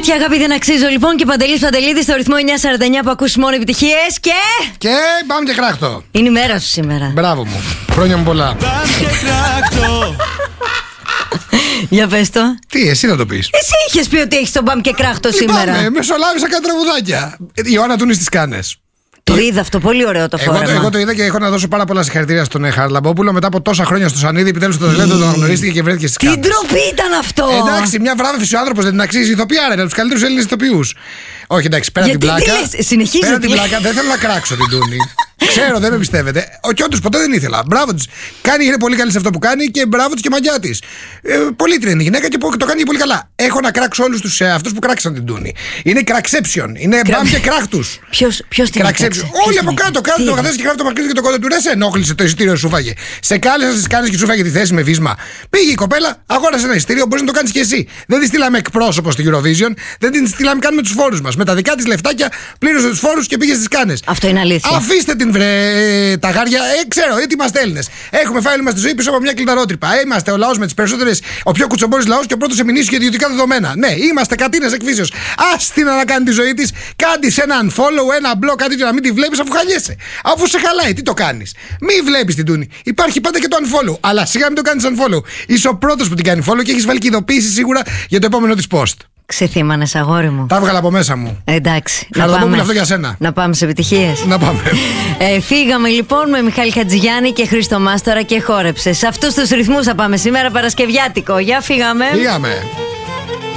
Τέτοια αγάπη δεν αξίζω λοιπόν και Παντελής Παντελίδης στο ρυθμό 949 που ακούς μόνο επιτυχίες και πάμε και κράχτο. Είναι η μέρα σου σήμερα. Μπράβο μου. Χρόνια μου πολλά. Πάμε και κράχτο. Για πες το. Τι, εσύ να το πεις. Εσύ είχες πει ότι έχεις τον μπαμ και κράχτο σήμερα. Μεσολάβησα κάτι τραγουδάκια. Η Ιωάννα Τούνη στις κάνες. Το είδα αυτό, πολύ ωραίο το φόρεμα. Εγώ το είδα και έχω να δώσω πάρα πολλά συγχαρητήρια στον Χαρλαμπόπουλο. Μετά από τόσα χρόνια στο Σανίδι, επιτέλους το ταλέντο τον αναγνωρίστηκε και βρέθηκε στις κάνες. Τι ντροπή ήταν αυτό! Εντάξει, μια βράβευση ο άνθρωπος δεν την αξίζει ηθοποιάρα, είναι από τους καλύτερους Έλληνες ηθοποιούς. Όχι, εντάξει, πέρα την πλάκα. Πέρα την πλάκα, δεν θέλω να κράξω την Τούνη. Ξέρω, δεν με πιστεύετε. Και όντως ποτέ δεν ήθελα. Μπράβο της. Είναι πολύ καλή σε αυτό που κάνει και μπράβο της και μαγιά της. Πολύ τρένη γυναίκα και το κάνει πολύ καλά. Έχω να κράξω όλους τους αυτούς που κράξαν την Τούνη. Είναι κραξέψιον. Είναι μπαμ και κράχτους. Ποιος την κράξε? Όλοι από κάτω. Κάτω το καθένα και γράφει το μακρύδι και το κοντά του. Δεν σε ενόχλησε το εισιτήριο σου φάγε. Σε κάλεσα στις κάνες και σου φάγε τη θέση με βίσμα. Πήγε η κοπέλα, αγόρασε ένα εισιτήριο, μπορεί να το κάνει και εσύ. Δεν τη στείλαμε εκπρόσωπο στη Eurovision, δεν την στείλαμε καν με τους φόρους μας. Με τα δικά της λεφτάκια πλήρωσε τους φόρους και πήγε στις κάνες. Αυτό είναι αλήθεια. Αφήστε την τα γάρια, ξέρω, γιατί είμαστε Έλληνες. Έχουμε φάει όλη μας τη ζωή πίσω από μια κλειδαρότρυπα. Είμαστε ο λαός με τις περισσότερες, ο πιο κουτσομπόρης λαός και ο πρώτος σε μηνύσεις για ιδιωτικά δεδομένα. Ναι, είμαστε κατίνες εκφύσεως. Άστινα να κάνει τη ζωή της, κάντε ένα unfollow, ένα blog, κάτι να μην τη βλέπεις αφού χαλιέσαι. Αφού σε χαλάει, τι το κάνεις. Μη βλέπεις την Τούνη. Υπάρχει πάντα και το unfollow. Αλλά σιγά μην το κάνεις unfollow. Είσαι ο πρώτος που την κάνει follow και έχεις βάλει και ειδοποίηση σίγουρα για το επόμενο της post. Ξεθύμανες, αγόρι μου. Τα έβγαλα από μέσα μου. Εντάξει. Χαραλαμπόπουλε, αυτό για σένα. Να πάμε σε επιτυχίες. Να πάμε. Φύγαμε λοιπόν με Μιχάλη Χατζηγιάννη και Χρήστο Μάστορα και χόρεψε. Σε αυτούς τους ρυθμούς θα πάμε σήμερα Παρασκευιάτικο. Για φύγαμε. Φύγαμε.